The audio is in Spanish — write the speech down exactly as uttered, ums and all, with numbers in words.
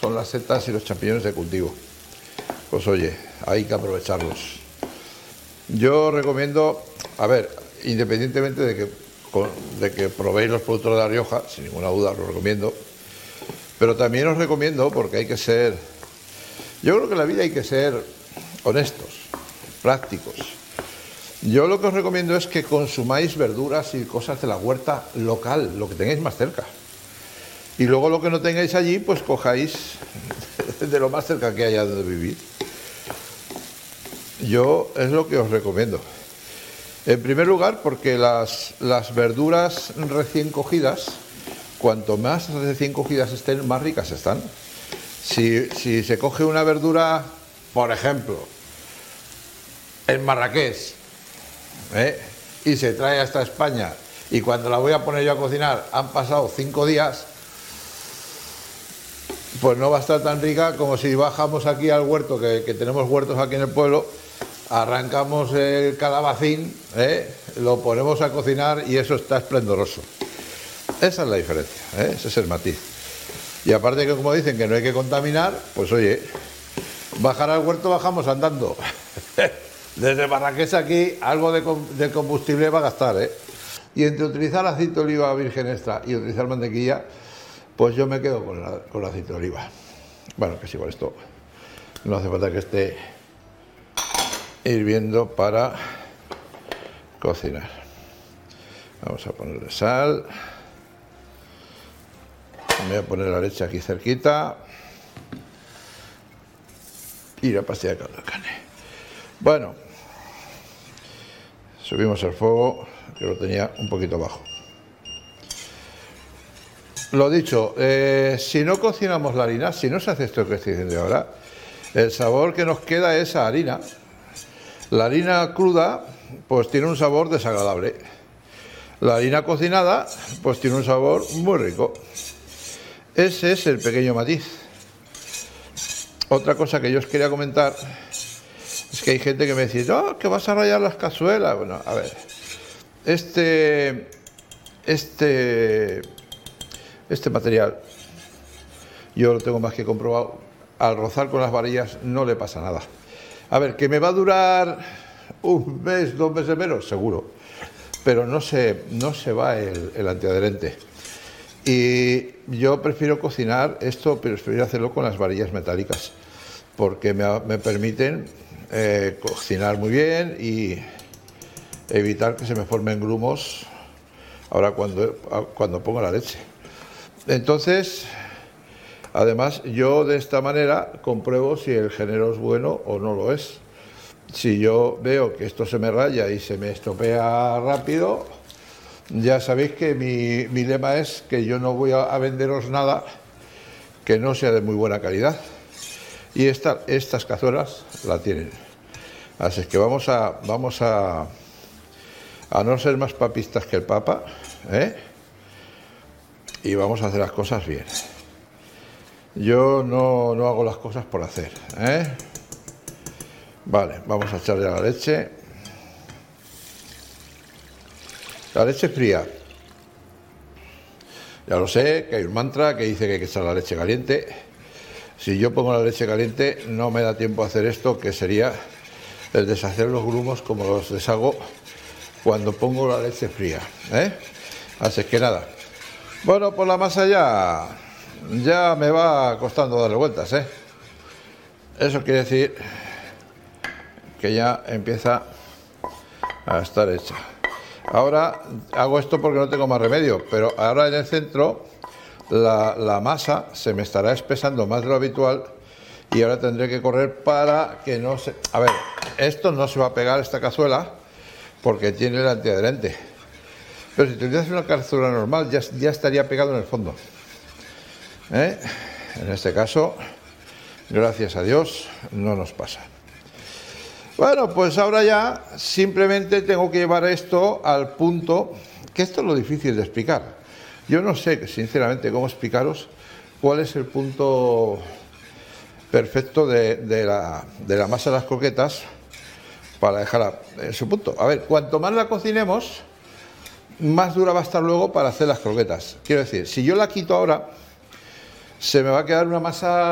son las setas y los champiñones de cultivo. Pues oye, hay que aprovecharlos. Yo recomiendo, a ver, independientemente de que, de que probéis los productos de La Rioja, sin ninguna duda os lo recomiendo, pero también os recomiendo, porque hay que ser, yo creo que en la vida hay que ser honestos, prácticos. Yo lo que os recomiendo es que consumáis verduras y cosas de la huerta local, lo que tengáis más cerca. Y luego lo que no tengáis allí, pues cojáis de lo más cerca que haya donde vivir. Yo es lo que os recomiendo. En primer lugar, porque las, las verduras recién cogidas, cuanto más recién cogidas estén, más ricas están. Si, si se coge una verdura, por ejemplo, en Marrakech, ¿eh? y se trae hasta España, y cuando la voy a poner yo a cocinar han pasado cinco días, pues no va a estar tan rica como si bajamos aquí al huerto, que, que tenemos huertos aquí en el pueblo, arrancamos el calabacín, ¿eh? lo ponemos a cocinar y eso está esplendoroso. Esa es la diferencia, ¿eh? ese es el matiz. Y aparte que como dicen que no hay que contaminar, pues oye, bajar al huerto bajamos andando. Desde Marrakech aquí algo de, de combustible va a gastar, ¿eh? Y entre utilizar aceite de oliva virgen extra y utilizar mantequilla, pues yo me quedo con, la, con el aceite de oliva. Bueno, que es igual, esto no hace falta que esté hirviendo para cocinar. Vamos a ponerle sal. Me voy a poner la leche aquí cerquita. Y la pastilla de caldo de carne. Bueno, subimos el fuego, que lo tenía un poquito bajo. Lo dicho, eh, si no cocinamos la harina, si no se hace esto que estoy diciendo ahora, el sabor que nos queda es a harina. La harina cruda, pues tiene un sabor desagradable. La harina cocinada, pues tiene un sabor muy rico. Ese es el pequeño matiz. Otra cosa que yo os quería comentar es que hay gente que me dice, no, que vas a rallar las cazuelas. Bueno, a ver, este, este, este material, yo lo tengo más que comprobado, al rozar con las varillas no le pasa nada. A ver, que me va a durar un mes, dos meses menos, seguro, pero no se, no se va el, el antiadherente. Y yo prefiero cocinar esto, pero prefiero hacerlo con las varillas metálicas, porque me, me permiten eh, cocinar muy bien y evitar que se me formen grumos ahora cuando, cuando pongo la leche. Entonces, además, yo de esta manera compruebo si el género es bueno o no lo es. Si yo veo que esto se me raya y se me estropea rápido, ya sabéis que mi, mi lema es que yo no voy a, a venderos nada que no sea de muy buena calidad. Y esta, estas cazuelas la tienen. Así es que vamos a, vamos a, a no ser más papistas que el Papa, ¿eh? Y vamos a hacer las cosas bien. Yo no, no hago las cosas por hacer, ¿eh? Vale, vamos a echarle a la leche. La leche fría. Ya lo sé, que hay un mantra que dice que hay que echar la leche caliente. Si yo pongo la leche caliente, no me da tiempo a hacer esto, que sería el deshacer los grumos como los deshago cuando pongo la leche fría, ¿eh? Así que nada. Bueno, pues la masa ya, ya me va costando darle vueltas, ¿eh? Eso quiere decir que ya empieza a estar hecha. Ahora hago esto porque no tengo más remedio, pero ahora en el centro la, la masa se me estará espesando más de lo habitual y ahora tendré que correr para que no se... A ver, esto no se va a pegar, esta cazuela, porque tiene el antiadherente. Pero si utilizas una cazuela normal ya, ya estaría pegado en el fondo, ¿eh? En este caso, gracias a Dios, no nos pasa. Bueno, pues ahora ya simplemente tengo que llevar esto al punto, que esto es lo difícil de explicar. Yo no sé, sinceramente, cómo explicaros cuál es el punto perfecto de, de, la, de la masa de las croquetas para dejarla en su punto. A ver, cuanto más la cocinemos, más dura va a estar luego para hacer las croquetas. Quiero decir, si yo la quito ahora, se me va a quedar una masa